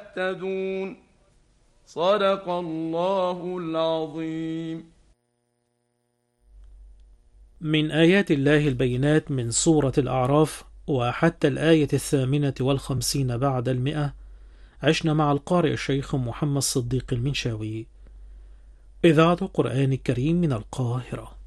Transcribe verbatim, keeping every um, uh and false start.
يهتدون. صدق الله العظيم. من آيات الله البينات من سورة الأعراف وحتى الآية الثامنة والخمسين بعد المئة. عشنا مع القارئ الشيخ محمد صديق المنشاوي. إذاعة القرآن الكريم من القاهرة.